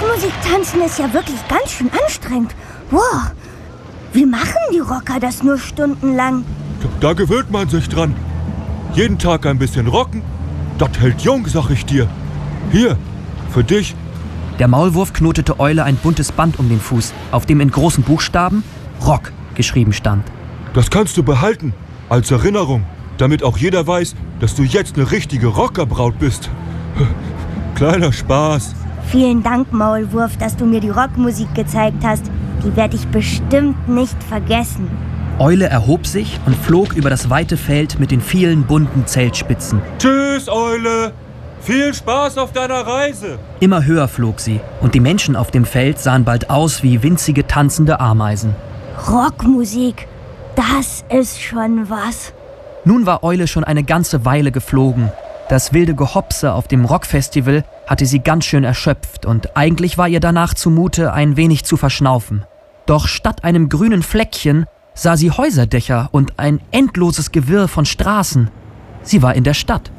Rockmusik tanzen ist ja wirklich ganz schön anstrengend. Wow, wie machen die Rocker das nur stundenlang? Da gewöhnt man sich dran. Jeden Tag ein bisschen rocken, das hält jung, sag ich dir. Hier, für dich. Der Maulwurf knotete Eule ein buntes Band um den Fuß, auf dem in großen Buchstaben Rock geschrieben stand. Das kannst du behalten, als Erinnerung, damit auch jeder weiß, dass du jetzt eine richtige Rockerbraut bist. Kleiner Spaß. Vielen Dank, Maulwurf, dass du mir die Rockmusik gezeigt hast. Die werde ich bestimmt nicht vergessen. Eule erhob sich und flog über das weite Feld mit den vielen bunten Zeltspitzen. Tschüss, Eule. Viel Spaß auf deiner Reise. Immer höher flog sie und die Menschen auf dem Feld sahen bald aus wie winzige tanzende Ameisen. Rockmusik, das ist schon was. Nun war Eule schon eine ganze Weile geflogen. Das wilde Gehopse auf dem Rockfestival hatte sie ganz schön erschöpft und eigentlich war ihr danach zumute, ein wenig zu verschnaufen. Doch statt einem grünen Fleckchen sah sie Häuserdächer und ein endloses Gewirr von Straßen. Sie war in der Stadt.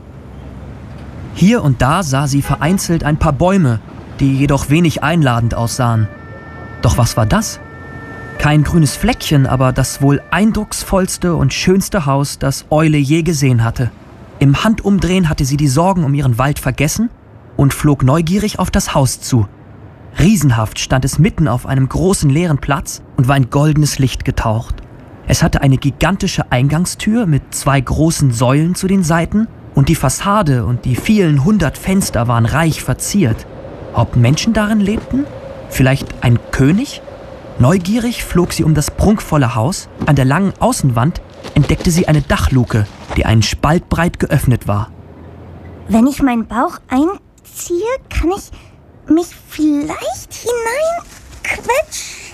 Hier und da sah sie vereinzelt ein paar Bäume, die jedoch wenig einladend aussahen. Doch was war das? Kein grünes Fleckchen, aber das wohl eindrucksvollste und schönste Haus, das Eule je gesehen hatte. Im Handumdrehen hatte sie die Sorgen um ihren Wald vergessen und flog neugierig auf das Haus zu. Riesenhaft stand es mitten auf einem großen leeren Platz und war in goldenes Licht getaucht. Es hatte eine gigantische Eingangstür mit 2 großen Säulen zu den Seiten und die Fassade und die vielen 100 Fenster waren reich verziert. Ob Menschen darin lebten? Vielleicht ein König? Neugierig flog sie um das prunkvolle Haus. An der langen Außenwand entdeckte sie eine Dachluke, die einen Spalt breit geöffnet war. Wenn ich meinen Bauch einziehe, kann ich mich vielleicht hineinquetschen.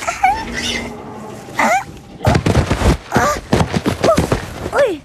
Ui.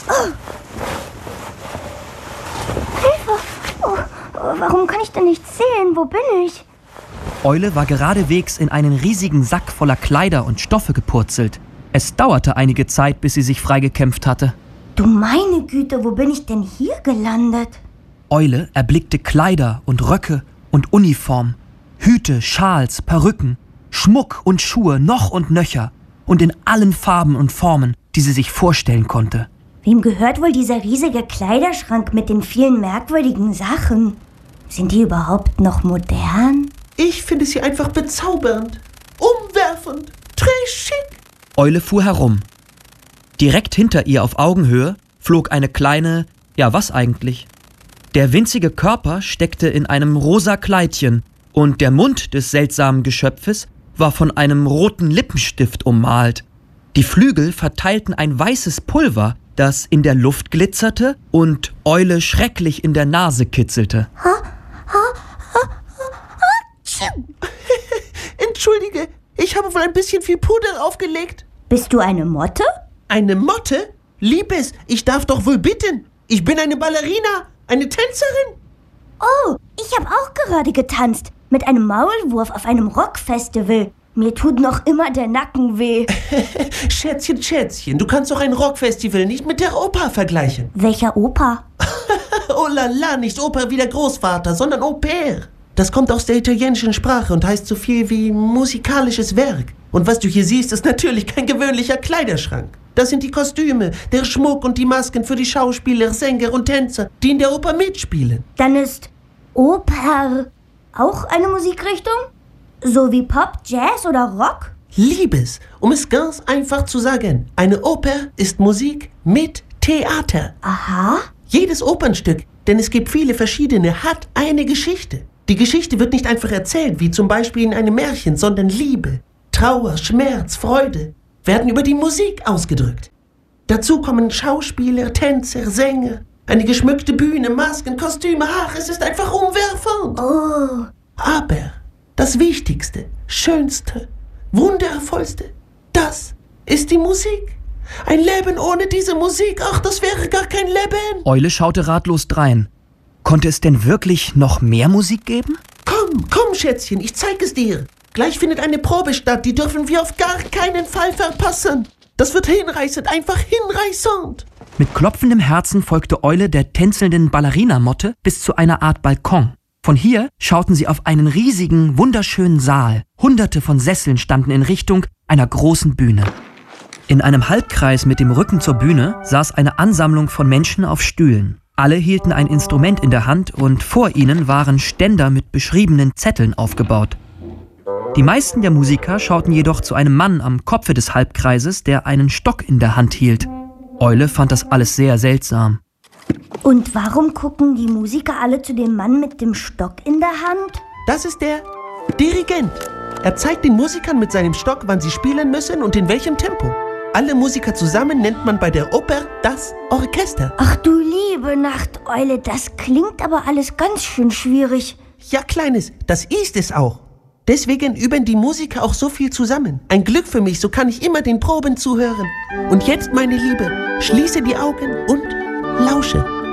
Hilfe! Warum kann ich denn nicht sehen? Wo bin ich? Eule war geradewegs in einen riesigen Sack voller Kleider und Stoffe gepurzelt. Es dauerte einige Zeit, bis sie sich freigekämpft hatte. Du meine Güte, wo bin ich denn hier gelandet? Eule erblickte Kleider und Röcke und Uniform, Hüte, Schals, Perücken, Schmuck und Schuhe noch und nöcher und in allen Farben und Formen, die sie sich vorstellen konnte. Wem gehört wohl dieser riesige Kleiderschrank mit den vielen merkwürdigen Sachen? Sind die überhaupt noch modern? Ich finde sie einfach bezaubernd, umwerfend, trashig. Eule fuhr herum. Direkt hinter ihr auf Augenhöhe flog eine kleine, ja was eigentlich? Der winzige Körper steckte in einem rosa Kleidchen und der Mund des seltsamen Geschöpfes war von einem roten Lippenstift ummalt. Die Flügel verteilten ein weißes Pulver, das in der Luft glitzerte und Eule schrecklich in der Nase kitzelte. Entschuldige, ich habe wohl ein bisschen viel Puder aufgelegt. Bist du eine Motte? Eine Motte? Liebes, ich darf doch wohl bitten. Ich bin eine Ballerina, eine Tänzerin. Oh, ich habe auch gerade getanzt. Mit einem Maulwurf auf einem Rockfestival. Mir tut noch immer der Nacken weh. Schätzchen, Schätzchen, du kannst doch ein Rockfestival nicht mit der Oper vergleichen. Welcher Oper? Oh la la, nicht Oper wie der Großvater, sondern Au pair. Das kommt aus der italienischen Sprache und heißt so viel wie musikalisches Werk. Und was du hier siehst, ist natürlich kein gewöhnlicher Kleiderschrank. Das sind die Kostüme, der Schmuck und die Masken für die Schauspieler, Sänger und Tänzer, die in der Oper mitspielen. Dann ist Oper auch eine Musikrichtung? So wie Pop, Jazz oder Rock? Liebes, um es ganz einfach zu sagen, eine Oper ist Musik mit Theater. Aha. Jedes Opernstück, denn es gibt viele verschiedene, hat eine Geschichte. Die Geschichte wird nicht einfach erzählt, wie zum Beispiel in einem Märchen, sondern Liebe, Trauer, Schmerz, Freude werden über die Musik ausgedrückt. Dazu kommen Schauspieler, Tänzer, Sänger, eine geschmückte Bühne, Masken, Kostüme. Ach, es ist einfach umwerfend. Oh. Aber das Wichtigste, Schönste, Wundervollste, das ist die Musik. Ein Leben ohne diese Musik, ach, das wäre gar kein Leben. Eule schaute ratlos drein. Konnte es denn wirklich noch mehr Musik geben? Komm, Schätzchen, ich zeig es dir. Gleich findet eine Probe statt, die dürfen wir auf gar keinen Fall verpassen. Das wird hinreißend, einfach hinreißend. Mit klopfendem Herzen folgte Eule der tänzelnden Ballerinamotte bis zu einer Art Balkon. Von hier schauten sie auf einen riesigen, wunderschönen Saal. Hunderte von Sesseln standen in Richtung einer großen Bühne. In einem Halbkreis mit dem Rücken zur Bühne saß eine Ansammlung von Menschen auf Stühlen. Alle hielten ein Instrument in der Hand und vor ihnen waren Ständer mit beschriebenen Zetteln aufgebaut. Die meisten der Musiker schauten jedoch zu einem Mann am Kopfe des Halbkreises, der einen Stock in der Hand hielt. Eule fand das alles sehr seltsam. Und warum gucken die Musiker alle zu dem Mann mit dem Stock in der Hand? Das ist der Dirigent. Er zeigt den Musikern mit seinem Stock, wann sie spielen müssen und in welchem Tempo. Alle Musiker zusammen nennt man bei der Oper das Orchester. Ach du liebe Nachteule, das klingt aber alles ganz schön schwierig. Ja, Kleines, das ist es auch. Deswegen üben die Musiker auch so viel zusammen. Ein Glück für mich, so kann ich immer den Proben zuhören. Und jetzt, meine Liebe, schließe die Augen und lausche.